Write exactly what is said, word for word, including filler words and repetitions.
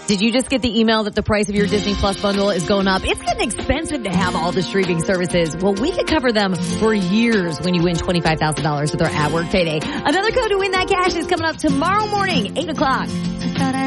Did you just get the email that the price of your Disney Plus bundle is going up? It's getting expensive to have all the streaming services. Well, we could cover them for years when you win twenty-five thousand dollars with our At Work Payday. Another code to win that cash is coming up tomorrow morning, eight o'clock.